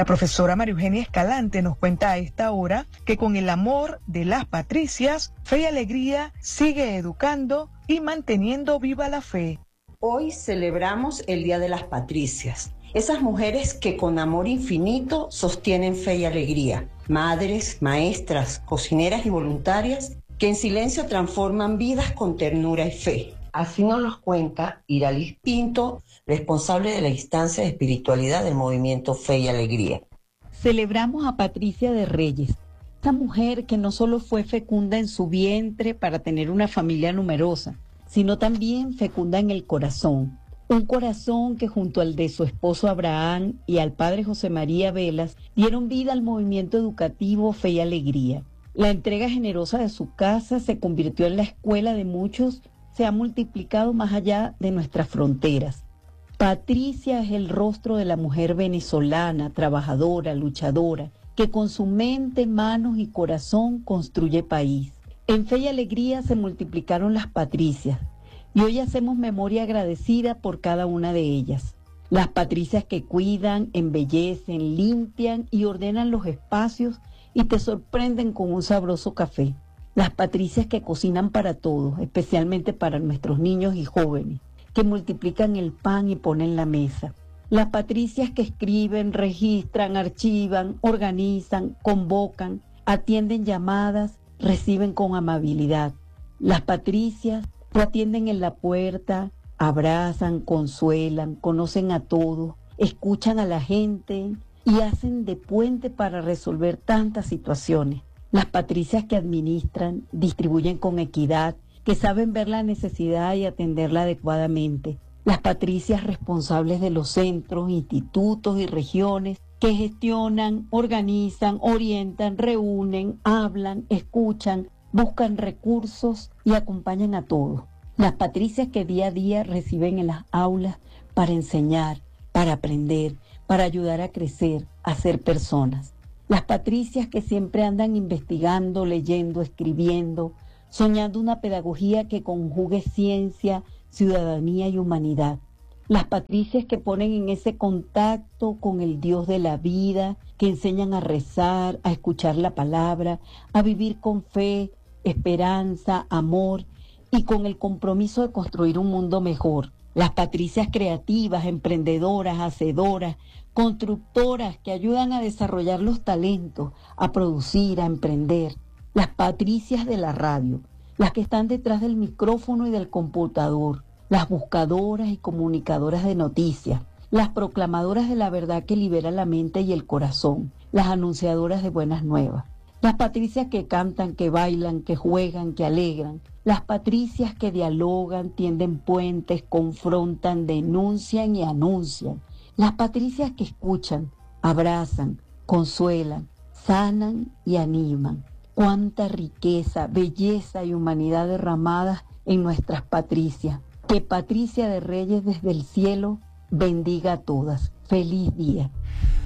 La profesora María Eugenia Escalante nos cuenta a esta hora que con el amor de las patricias, Fe y Alegría sigue educando y manteniendo viva la fe. Hoy celebramos el Día de las Patricias, esas mujeres que con amor infinito sostienen Fe y Alegría, madres, maestras, cocineras y voluntarias que en silencio transforman vidas con ternura y fe. Así nos los cuenta Iralis Pinto, responsable de la instancia de espiritualidad del movimiento Fe y Alegría. Celebramos a Patricia de Reyes, esta mujer que no solo fue fecunda en su vientre para tener una familia numerosa, sino también fecunda en el corazón. Un corazón que junto al de su esposo Abraham y al padre José María Velas dieron vida al movimiento educativo Fe y Alegría. La entrega generosa de su casa se convirtió en la escuela de muchos, se ha multiplicado más allá de nuestras fronteras. Patricia es el rostro de la mujer venezolana, trabajadora, luchadora, que con su mente, manos y corazón construye país. En Fe y Alegría se multiplicaron las patricias y hoy hacemos memoria agradecida por cada una de ellas. Las patricias que cuidan, embellecen, limpian y ordenan los espacios y te sorprenden con un sabroso café. Las patricias que cocinan para todos, especialmente para nuestros niños y jóvenes, que multiplican el pan y ponen la mesa. Las patricias que escriben, registran, archivan, organizan, convocan, atienden llamadas, reciben con amabilidad. Las patricias te atienden en la puerta, abrazan, consuelan, conocen a todos, escuchan a la gente y hacen de puente para resolver tantas situaciones. Las patricias que administran, distribuyen con equidad, que saben ver la necesidad y atenderla adecuadamente. Las patricias responsables de los centros, institutos y regiones que gestionan, organizan, orientan, reúnen, hablan, escuchan, buscan recursos y acompañan a todos. Las patricias que día a día reciben en las aulas para enseñar, para aprender, para ayudar a crecer, a ser personas. Las patricias que siempre andan investigando, leyendo, escribiendo, soñando una pedagogía que conjugue ciencia, ciudadanía y humanidad. Las patricias que ponen en ese contacto con el Dios de la vida, que enseñan a rezar, a escuchar la palabra, a vivir con fe, esperanza, amor y con el compromiso de construir un mundo mejor. Las patricias creativas, emprendedoras, hacedoras, constructoras que ayudan a desarrollar los talentos, a producir, a emprender. Las patricias de la radio, las que están detrás del micrófono y del computador, las buscadoras y comunicadoras de noticias, las proclamadoras de la verdad que libera la mente y el corazón, las anunciadoras de buenas nuevas. Las patricias que cantan, que bailan, que juegan, que alegran. Las patricias que dialogan, tienden puentes, confrontan, denuncian y anuncian. Las patricias que escuchan, abrazan, consuelan, sanan y animan. Cuánta riqueza, belleza y humanidad derramadas en nuestras patricias. Que Patricia de Reyes desde el cielo bendiga a todas. Feliz día.